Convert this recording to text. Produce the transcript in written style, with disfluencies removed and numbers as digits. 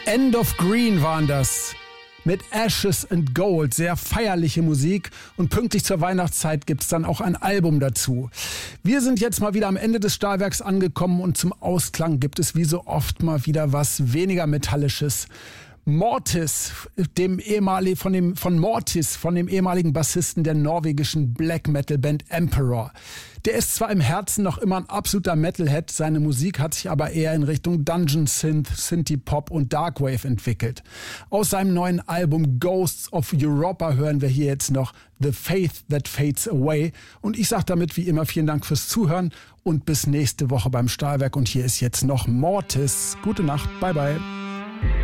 End of Green waren das. Mit Ashes and Gold, sehr feierliche Musik und pünktlich zur Weihnachtszeit gibt's dann auch ein Album dazu. Wir sind jetzt mal wieder am Ende des Stahlwerks angekommen und zum Ausklang gibt es wie so oft mal wieder was weniger Metallisches. Mortis, von dem ehemaligen Bassisten der norwegischen Black Metal Band Emperor. Der ist zwar im Herzen noch immer ein absoluter Metalhead, seine Musik hat sich aber eher in Richtung Dungeon Synth, Synthie-Pop und Darkwave entwickelt. Aus seinem neuen Album Ghosts of Europa hören wir hier jetzt noch The Faith That Fades Away. Und ich sage damit wie immer vielen Dank fürs Zuhören und bis nächste Woche beim Stahlwerk. Und hier ist jetzt noch Mortis. Gute Nacht, bye bye.